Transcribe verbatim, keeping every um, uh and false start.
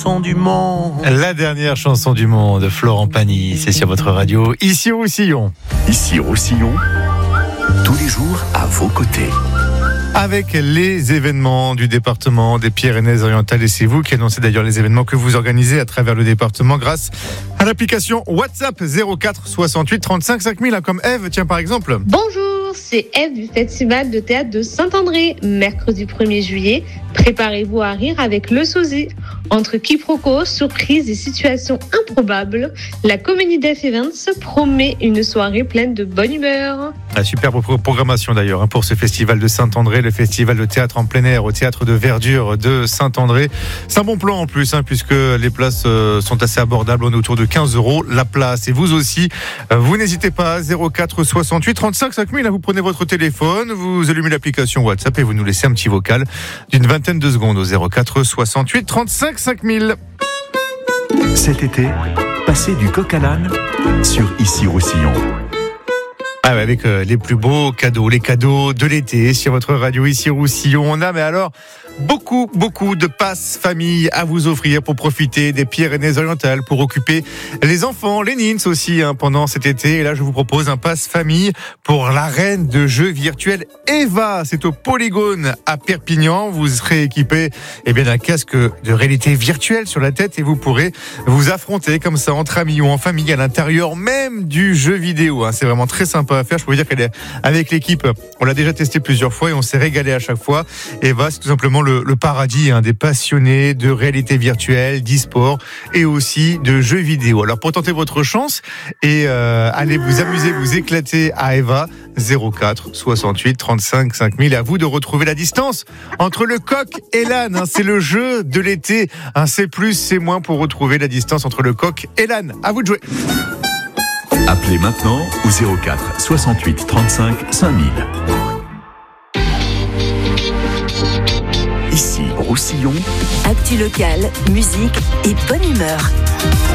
Du monde. La dernière chanson du monde, Florent Pagny, c'est sur votre radio, ici Roussillon. Ici Roussillon, tous les jours à vos côtés. Avec les événements du département des Pyrénées-Orientales, et c'est vous qui annoncez d'ailleurs les événements que vous organisez à travers le département grâce à l'application WhatsApp zéro quatre soixante-huit trente-cinq cinq mille, comme Eve, tiens par exemple. Bonjour, c'est Eve du Festival de théâtre de Saint-André. Mercredi premier juillet, préparez-vous à rire avec le sosie. Entre quiproquos, surprises et situations improbables, la comédie Def Events promet une soirée pleine de bonne humeur. La superbe programmation d'ailleurs pour ce festival de Saint-André, le festival de théâtre en plein air au théâtre de verdure de Saint-André. C'est un bon plan en plus, hein, puisque les places sont assez abordables, on est autour de quinze euros la place. Et vous aussi, vous n'hésitez pas, zéro quatre soixante-huit trente-cinq cinq mille, vous prenez votre téléphone, vous allumez l'application WhatsApp et vous nous laissez un petit vocal d'une vingtaine de secondes au zéro quatre soixante-huit trente-cinq cinq mille. Cet été, passez du coq à l'âne sur Ici Roussillon. Ah ouais, avec euh, les plus beaux cadeaux, les cadeaux de l'été sur votre radio Ici Roussillon. On a, mais alors, beaucoup, beaucoup de passes famille à vous offrir pour profiter des Pyrénées-Orientales, pour occuper les enfants, les nins aussi, hein, pendant cet été. Et là, je vous propose un passe famille pour la reine de jeux virtuels Eva. C'est au Polygone à Perpignan. Vous serez équipé, eh bien, d'un casque de réalité virtuelle sur la tête et vous pourrez vous affronter comme ça entre amis ou en famille à l'intérieur même du jeu vidéo. Hein. C'est vraiment très sympa à faire. Je peux vous dire qu'elle est avec l'équipe. On l'a déjà testé plusieurs fois et on s'est régalé à chaque fois. Eva, c'est tout simplement le, le paradis hein, des passionnés de réalité virtuelle, d'e-sport et aussi de jeux vidéo. Alors pour tenter votre chance et euh, allez vous amuser, vous éclater à Eva, zéro quatre soixante-huit trente-cinq cinq mille. À vous de retrouver la distance entre le coq et l'âne. Hein, c'est le jeu de l'été. Un C plus, C moins pour retrouver la distance entre le coq et l'âne. À vous de jouer. Appelez maintenant au zéro quatre soixante-huit trente-cinq cinq mille. Ici Roussillon. Actu local, musique et bonne humeur.